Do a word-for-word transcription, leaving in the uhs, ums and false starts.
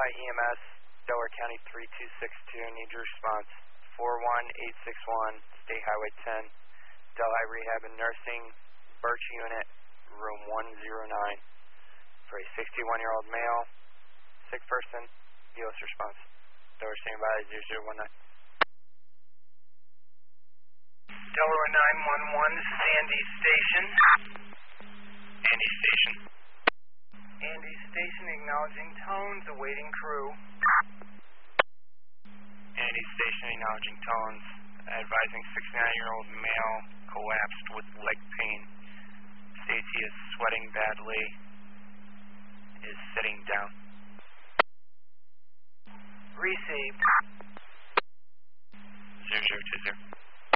E M S, Delaware County three two six two, need your response. four one eight six one, State Highway ten, Delhi Rehab and Nursing, Birch Unit, room one zero nine, for a sixty-one-year-old male, sick person, U S response. Delaware standby zero zero one nine. Delaware nine one one, Sandy Station. Andy Station. Andy Station, acknowledging tones, awaiting crew. Andy Station, acknowledging tones, advising sixty-nine-year-old male collapsed with leg pain. States he is sweating badly.